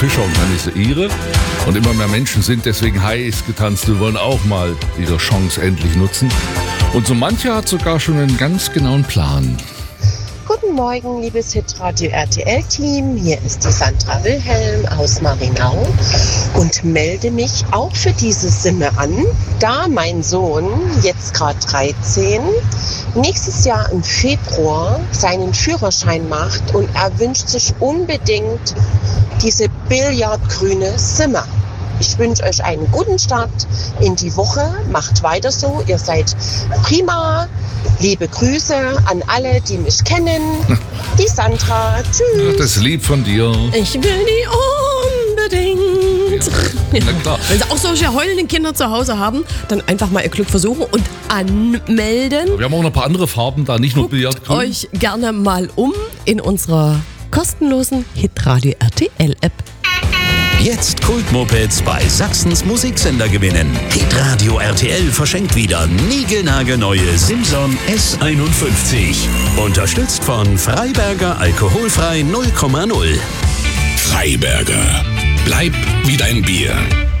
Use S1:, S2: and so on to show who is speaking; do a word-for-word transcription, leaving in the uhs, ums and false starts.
S1: Fischer und Vanessa Ihre. Und immer mehr Menschen sind deswegen heiß getanzt und wollen auch mal ihre Chance endlich nutzen. Und so mancher hat sogar schon einen ganz genauen Plan.
S2: Guten Morgen, liebes Hitradio R T L-Team. Hier ist die Sandra Wilhelm aus Marinau und melde mich auch für diese Simme an, da mein Sohn, jetzt gerade dreizehn, nächstes Jahr im Februar seinen Führerschein macht und er wünscht sich unbedingt diese billardgrüne Simme. Ich wünsche euch einen guten Start in die Woche. Macht weiter so. Ihr seid prima. Liebe Grüße an alle, die mich kennen. Die Sandra. Tschüss.
S1: Das ist lieb von dir.
S3: Ich will die unbedingt.
S1: Ja, na klar.
S3: Wenn Sie auch solche heulenden Kinder zu Hause haben, dann einfach mal Ihr Glück versuchen und anmelden.
S1: Wir haben auch noch ein paar andere Farben da, nicht nur Billardgrün.
S3: Euch gerne mal um in unserer kostenlosen Hitradio R T L-App.
S4: Jetzt Kultmopeds bei Sachsens Musiksender gewinnen. Hitradio R T L verschenkt wieder niegelnagelneue Simson S einundfünfzig. Unterstützt von Freiberger Alkoholfrei null Komma null.
S5: Freiberger, bleib wie dein Bier.